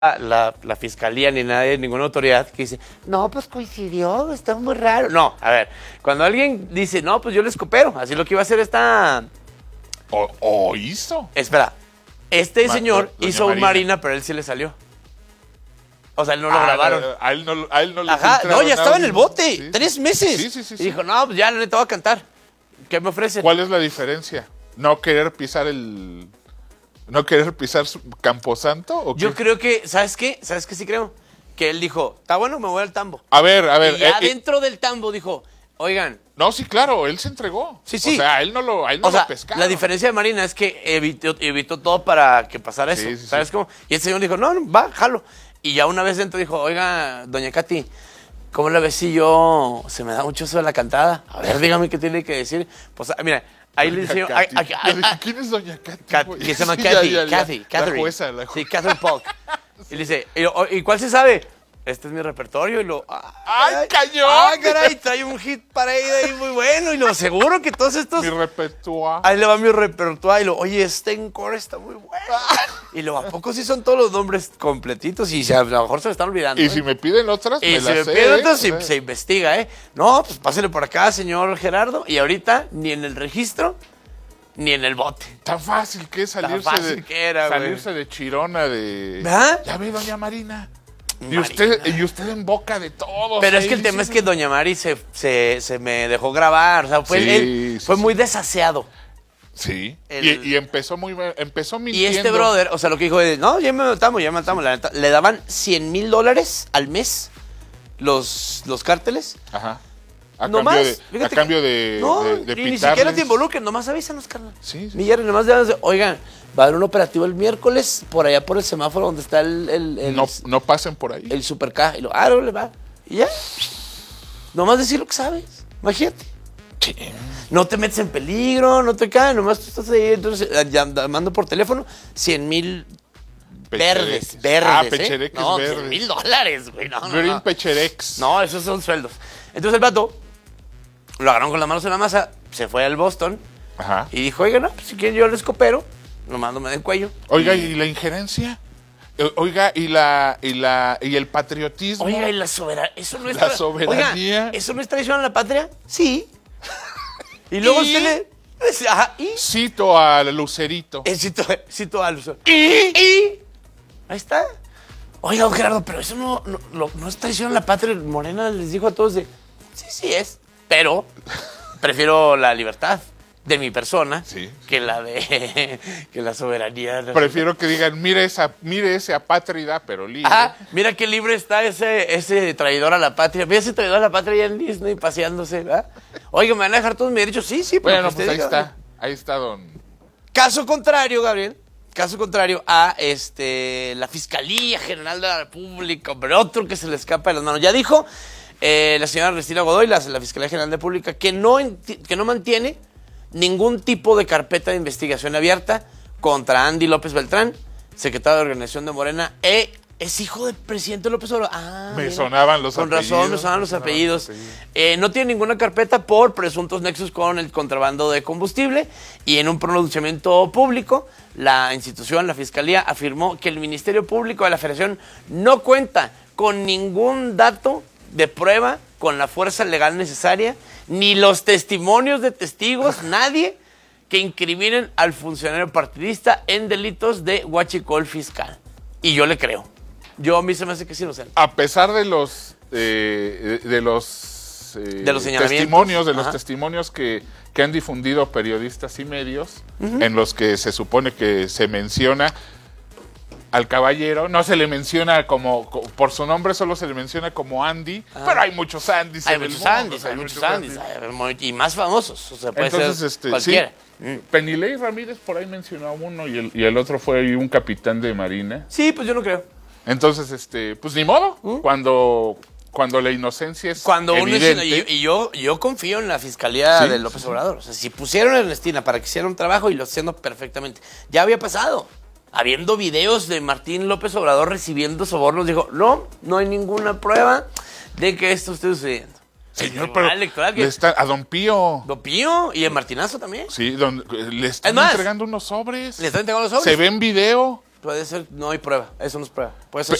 la fiscalía ni nadie, ninguna autoridad que dice, no, pues coincidió, está muy raro. No, a ver, cuando alguien dice, no, pues yo les coopero, así lo que iba a hacer esta... O hizo. Espera, señor hizo un Marina, pero a él sí le salió. O sea, él no lo grabaron. A él no le Ajá, no, ya estaba en el bote, sí. 3 meses. Sí. Y dijo, no, pues ya, la neta voy a cantar. ¿Qué me ofrecen? ¿Cuál es la diferencia? ¿No querer pisar Camposanto? ¿O Yo qué? creo que, ¿sabes qué? ¿Sabes qué sí creo? Que él dijo, está bueno, me voy al tambo. A ver. Y adentro del tambo dijo, oigan. No, sí, claro, él se entregó. Sí. O sea, él no lo pescaron. La diferencia de Marina es que evitó todo para que pasara eso. Sí. ¿Sabes cómo? Y el señor dijo, no, va, jalo. Y ya una vez dentro dijo, oiga, doña Katy, ¿cómo la ves si yo se me da mucho eso de la cantada? A ver, dígame qué tiene que decir. Pues, mira, ahí le enseñó. ¿Quién es doña Katy? Que se llama Kathy. La jueza. Sí, Catherine Polk. Y le dice, ¿y cuál se sabe? Este es mi repertorio. Y lo. ¡Ay, cañón! ¡Ah, caray! Trae un hit parade ahí muy bueno. Y lo seguro que todos estos. Mi repertorio. Ahí le va mi repertorio. Y lo, oye, este encore está muy bueno. Y lo, ¿a poco sí son todos los nombres completitos? Y a lo mejor se me están olvidando. Y si me piden otras, y me si las me sé, piden otras, ¿eh? se investiga, ¿eh? No, pues pásale por acá, señor Gerardo. Y ahorita, ni en el registro, ni en el bote. Tan fácil que es salirse de chirona de... ¿verdad? Ya ve, doña Marina. Marina. Y usted en boca de todos. Pero es que el tema es que doña Mari se me dejó grabar. O sea, fue muy desaseado. Sí. Y empezó mintiendo. Y este brother, o sea, lo que dijo es, no, ya me matamos. La neta, le daban $100,000 al mes los cárteles. Ajá. A cambio de ni pitarles. siquiera te involucren, nomás avísanos, carnal. Sí. Millar, nomás de oigan, va a haber un operativo el miércoles por allá por el semáforo donde está el no pasen por ahí. El super K. Y lo, le va. Y ya. Nomás decir lo que sabes. Imagínate. Sí. No te metes en peligro, no te caes, nomás tú estás ahí, entonces, llamando por teléfono, 100,000 verdes. Pechereques no, verdes. $100,000, güey. No. Green Pecherex. No, esos son sueldos. Entonces el vato lo agarraron con las manos en la masa, se fue al Boston. Ajá. Y dijo, oiga, no, pues, si quieren yo les coopero, nomás no me den cuello. Oiga, ¿y la injerencia? Oiga, y el patriotismo. Oiga, y la soberanía. Eso no es la soberanía. Oiga, ¿eso no es traición a la patria? Sí. Y luego usted le... Ajá, y... Cito a Lucerito. Cito a Lucerito. Y... Ahí está. Oiga, don Gerardo, pero eso no es traición a la patria. Morena les dijo a todos de... Sí es. Pero prefiero la libertad de mi persona que la soberanía. Prefiero que digan, mire ese apátrida, pero libre. Mira qué libre está ese traidor a la patria. Mira ese traidor a la patria ya en Disney paseándose, ¿verdad? Oiga, ¿me van a dejar todos mis derechos? Sí, pero bueno, pues ahí está don... Caso contrario, Gabriel. Caso contrario a la Fiscalía General de la República, pero otro que se le escapa de las manos. Ya dijo la señora Cristina Godoy, la Fiscalía General de la República, que no mantiene ningún tipo de carpeta de investigación abierta contra Andy López Beltrán, secretario de Organización de Morena, es hijo del presidente López Obrador. Me sonaban los apellidos. Con razón, me sonaban los apellidos. No tiene ninguna carpeta por presuntos nexos con el contrabando de combustible y en un pronunciamiento público, la institución, la Fiscalía, afirmó que el Ministerio Público de la Federación no cuenta con ningún dato de prueba con la fuerza legal necesaria, ni los testimonios de testigos, nadie que incriminen al funcionario partidista en delitos de huachicol fiscal. Y yo le creo. A mí se me hace que sí no sé. A pesar de los testimonios que han difundido periodistas y medios, en los que se supone que se menciona al caballero, no se le menciona por su nombre, solo se le menciona como Andy, pero hay muchos Andys en el mundo. Hay muchos Andys, y más famosos, o sea, puede entonces, ser cualquiera. Sí, Penilei Ramírez por ahí mencionó a uno y el otro fue un capitán de Marina. Sí, pues yo no creo. Entonces, pues ni modo, cuando la inocencia es evidente. Y yo confío en la Fiscalía de López Obrador. O sea, si pusieron a Ernestina para que hiciera un trabajo y lo haciendo perfectamente, ya había pasado. Habiendo videos de Martín López Obrador recibiendo sobornos, dijo, no hay ninguna prueba de que esto esté sucediendo. Señor, pero a Don Pío. Don Pío y el Martinazo también. Sí, le están entregando unos sobres. Le están entregando los sobres. Se ve en video. Puede ser, no hay prueba. Eso no es prueba. Puede ser